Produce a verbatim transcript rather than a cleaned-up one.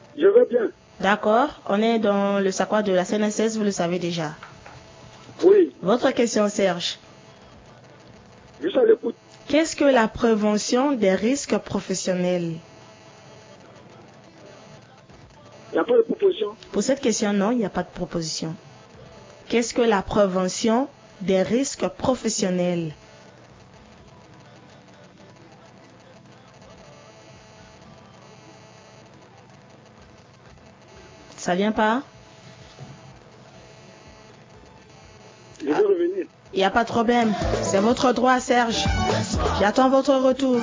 Je vais bien. D'accord. On est dans le savoir de la C N S S, vous le savez déjà. Oui. Votre question, Serge. Je suis à l'écoute. Qu'est-ce que la prévention des risques professionnels? Il n'y a pas de proposition. Pour cette question, non, il n'y a pas de proposition. Qu'est-ce que la prévention des risques professionnels? Ça vient pas? Je vais revenir. Il n'y a pas de problème. C'est votre droit, Serge. J'attends votre retour.